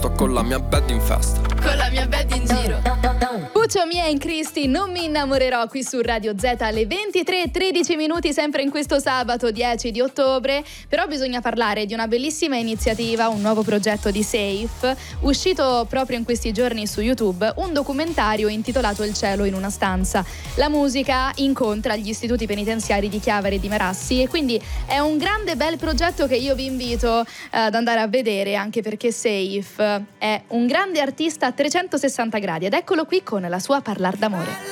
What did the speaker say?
sto con la mia bed in festa. Con la mia bed in giro. Puccio Mie in Cristi, non mi innamorerò, qui su Radio Z alle 23:13 minuti, sempre in questo sabato 10 di ottobre. Però bisogna parlare di una bellissima iniziativa, un nuovo progetto di Safe, uscito proprio in questi giorni su YouTube, un documentario intitolato Il cielo in una stanza. La musica incontra gli istituti penitenziari di Chiavari e di Marassi, e quindi è un grande bel progetto che io vi invito ad andare a vedere, anche perché Safe è un grande artista a 360 gradi ed eccolo qui con la sua Parlar d'amore.